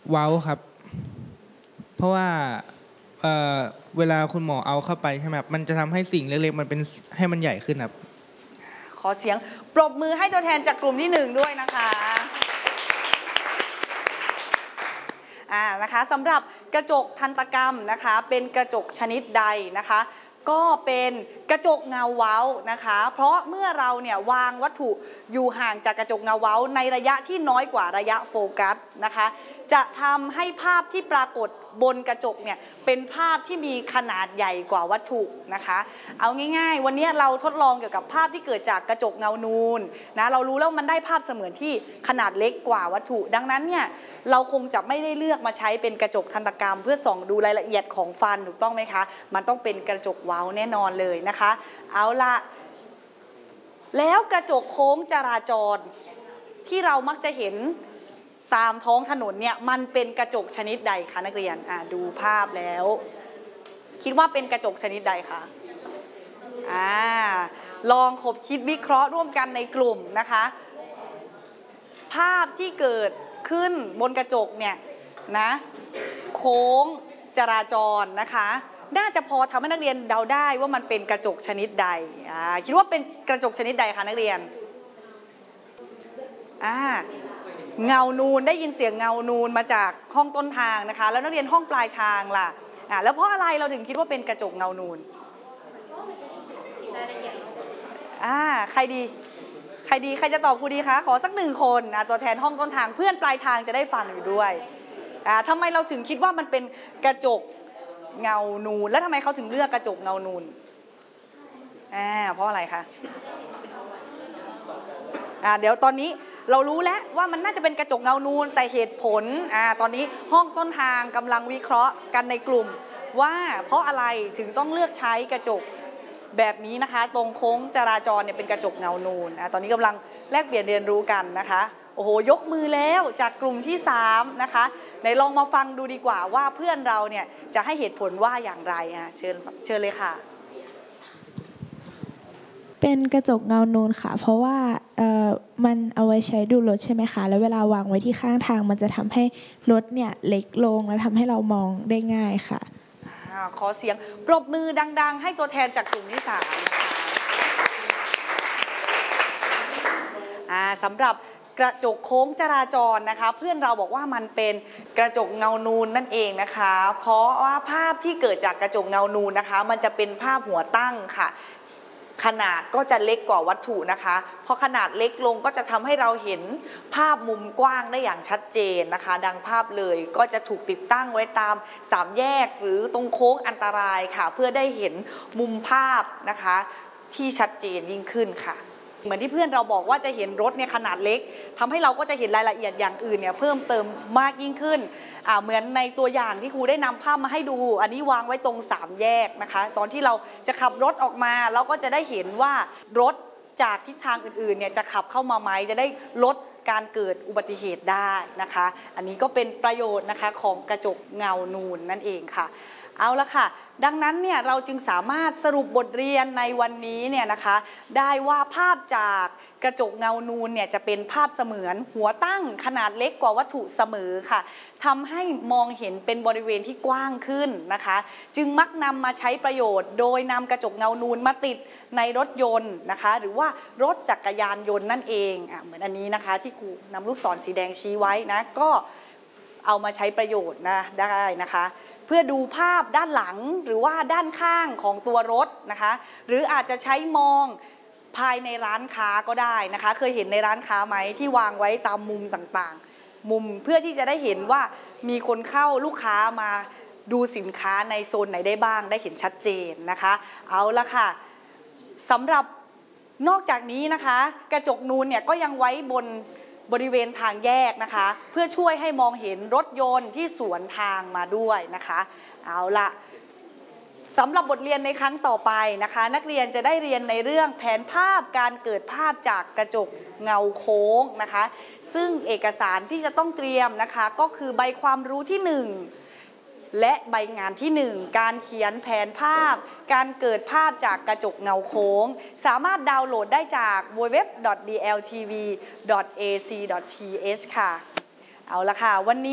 เว้าครับเพราะว่าเวลาคุณหมอเอาเข้าไปใช่ไหมครับมันจะทำให้สิ่งเล็กๆมันเป็นให้มันใหญ่ขึ้นครับขอเสียงปรบมือให้ตัวแทนจากกลุ่มที่1ด้วยนะคะนะคะสำหรับกระจกทันตกรรมนะคะเป็นกระจกชนิดใดนะคะก็เป็นกระจกเงาเว้านะคะเพราะเมื่อเราเนี่ยวางวัตถุอยู่ห่างจากกระจกเงาเว้าในระยะที่น้อยกว่าระยะโฟกัสนะคะจะทำให้ภาพที่ปรากฏบนกระจกเนี่ยเป็นภาพที่มีขนาดใหญ่กว่าวัตถุนะคะเอาง่ายๆวันนี้เราทดลองเกี่ยวกับภาพที่เกิดจากกระจกเงานูนนะเรารู้แล้วมันได้ภาพเสมือนที่ขนาดเล็กกว่าวัตถุดังนั้นเนี่ยเราคงจะไม่ได้เลือกมาใช้เป็นกระจกทันตกรรมเพื่อส่องดูรายละเอียดของฟันถูกต้องไหมคะมันต้องเป็นกระจกเว้าแน่นอนเลยนะคะเอาละแล้วกระจกโค้งจราจรที่เรามักจะเห็นตามท้องถนนเนี่ยมันเป็นกระจกชนิดใดคะนักเรียนดูภาพแล้วคิดว่าเป็นกระจกชนิดใดคะลองขบคิดวิเคราะห์ร่วมกันในกลุ่มนะคะภาพที่เกิดขึ้นบนกระจกเนี่ยนะโค้งจราจรนะคะน่าจะพอทำให้นักเรียนเดาได้ว่ามันเป็นกระจกชนิดใดคิดว่าเป็นกระจกชนิดใดคะนักเรียนเงานูนได้ยินเสียงเงานูนมาจากห้องต้นทางนะคะแล้วนักเรียนห้องปลายทางล่ะแล้วเพราะอะไรเราถึงคิดว่าเป็นกระจกเงานูนใครดีใครจะตอบครูดีคะขอสัก1คนตัวแทนห้องต้นทางเพื่อนปลายทางจะได้ฟังอยู่ด้วยทำไมเราถึงคิดว่ามันเป็นกระจกเงานูนแล้วทำไมเขาถึงเลือกกระจกเงานูนเพราะอะไรคะเดี๋ยวตอนนี้เรารู้แล้วว่ามันน่าจะเป็นกระจกเงานูนแต่เหตุผลตอนนี้ห้องต้นทางกำลังวิเคราะห์กันในกลุ่มว่าเพราะอะไรถึงต้องเลือกใช้กระจกแบบนี้นะคะตรงโค้งจราจรเนี่ยเป็นกระจกเงานูนตอนนี้กำลังแลกเปลี่ยนเรียนรู้กันนะคะโอ้โหยกมือแล้วจากกลุ่มที่3นะคะไหนลองมาฟังดูดีกว่าว่าเพื่อนเราเนี่ยจะให้เหตุผลว่าอย่างไรเชิญเลยค่ะเป็นกระจกเงานูนค่ะเพราะว่ามันเอาไว้ใช้ดูรถใช่ไหมคะแล้วเวลาวางไว้ที่ข้างทางมันจะทำให้รถเนี่ยเล็กลงและทำให้เรามองได้ง่ายค่ะขอเสียงปรบมือดังๆให้ตัวแทนจากกลุ่มที่3นะคะสำหรับกระจกโค้งจราจรนะคะเพื่อนเราบอกว่ามันเป็นกระจกเงานูนนั่นเองนะคะเพราะว่าภาพที่เกิดจากกระจกเงานูนนะคะมันจะเป็นภาพหัวตั้งค่ะขนาดก็จะเล็กกว่าวัตถุนะคะพอขนาดเล็กลงก็จะทำให้เราเห็นภาพมุมกว้างได้อย่างชัดเจนนะคะดังภาพเลยก็จะถูกติดตั้งไว้ตาม3แยกหรือตรงโค้งอันตรายค่ะเพื่อได้เห็นมุมภาพนะคะที่ชัดเจนยิ่งขึ้นค่ะเหมือนที่เพื่อนเราบอกว่าจะเห็นรถเนี่ยขนาดเล็กทำให้เราก็จะเห็นรายละเอียดอย่างอื่นเนี่ยเพิ่มเติมมากยิ่งขึ้นเหมือนในตัวอย่างที่ครูได้นำภาพมาให้ดูอันนี้วางไว้ตรง3แยกนะคะตอนที่เราจะขับรถออกมาเราก็จะได้เห็นว่ารถจากทิศทางอื่นๆเนี่ยจะขับเข้ามาไหมจะได้ลดการเกิดอุบัติเหตุได้นะคะอันนี้ก็เป็นประโยชน์นะคะของกระจกเงานูนนั่นเองค่ะเอาละค่ะดังนั้นเนี่ยเราจึงสามารถสรุปบทเรียนในวันนี้เนี่ยนะคะได้ว่าภาพจากกระจกเงานูนเนี่ยจะเป็นภาพเสมือนหัวตั้งขนาดเล็กกว่าวัตถุเสมอค่ะทำให้มองเห็นเป็นบริเวณที่กว้างขึ้นนะคะจึงมักนำมาใช้ประโยชน์โดยนำกระจกเงานูนมาติดในรถยนต์นะคะหรือว่ารถจักรยานยนต์นั่นเองเหมือนอันนี้นะคะที่ครูนำลูกศรสีแดงชี้ไว้นะก็เอามาใช้ประโยชน์ได้นะคะเพื่อดูภาพด้านหลังหรือว่าด้านข้างของตัวรถนะคะหรืออาจจะใช้มองภายในร้านค้าก็ได้นะคะเคยเห็นในร้านค้าไหมที่วางไว้ตามมุมต่างๆมุมเพื่อที่จะได้เห็นว่ามีคนเข้าลูกค้ามาดูสินค้าในโซนไหนได้บ้างได้เห็นชัดเจนนะคะเอาละค่ะสำหรับนอกจากนี้นะคะกระจกนูนเนี่ยก็ยังไว้บนบริเวณทางแยกนะคะเพื่อช่วยให้มองเห็นรถยนต์ที่สวนทางมาด้วยนะคะเอาละสำหรับบทเรียนในครั้งต่อไปนะคะนักเรียนจะได้เรียนในเรื่องแผนภาพการเกิดภาพจากกระจกเงาโค้งนะคะซึ่งเอกสารที่จะต้องเตรียมนะคะก็คือใบความรู้ที่1และใบงานที่1การเขียนแผนภาพการเกิดภาพจากกระจกเงาโค้งสามารถดาวน์โหลดได้จาก www.dltv.ac.th ค่ะเอาละค่ะวันนี้